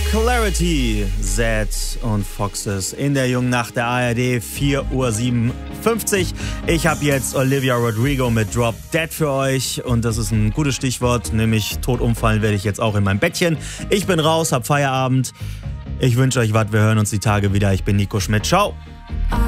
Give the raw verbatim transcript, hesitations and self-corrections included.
Clarity, Z und Foxes in der jungen Nacht der A R D, vier Uhr siebenundfünfzig. Ich habe jetzt Olivia Rodrigo mit Drop Dead für euch und das ist ein gutes Stichwort, nämlich tot umfallen werde ich jetzt auch in meinem Bettchen. Ich bin raus, hab Feierabend. Ich wünsche euch was, wir hören uns die Tage wieder. Ich bin Nico Schmidt, ciao.